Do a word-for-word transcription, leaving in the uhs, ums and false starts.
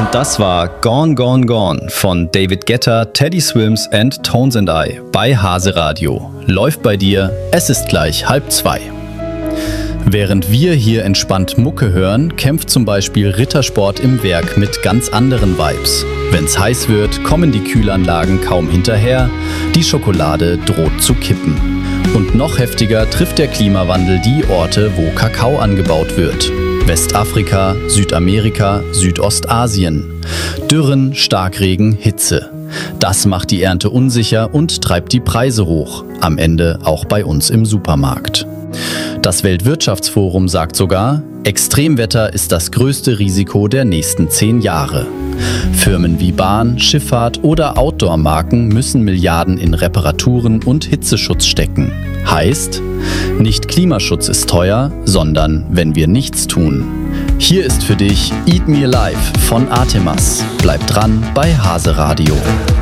Das war Gone, Gone, Gone von David Guetta, Teddy Swims and Tones and I bei Hase Radio. Läuft bei dir, es ist gleich halb zwei. Während wir hier entspannt Mucke hören, kämpft zum Beispiel Rittersport im Werk mit ganz anderen Vibes. Wenn's heiß wird, kommen die Kühlanlagen kaum hinterher, die Schokolade droht zu kippen. Und noch heftiger trifft der Klimawandel die Orte, wo Kakao angebaut wird. Westafrika, Südamerika, Südostasien. Dürren, Starkregen, Hitze. Das macht die Ernte unsicher und treibt die Preise hoch. Am Ende auch bei uns im Supermarkt. Das Weltwirtschaftsforum sagt sogar, Extremwetter ist das größte Risiko der nächsten zehn Jahre. Firmen wie Bahn, Schifffahrt oder Outdoor-Marken müssen Milliarden in Reparaturen und Hitzeschutz stecken. Heißt, nicht Klimaschutz ist teuer, sondern wenn wir nichts tun. Hier ist für dich Eat Me Alive von Artemas. Bleib dran bei Hase Radio.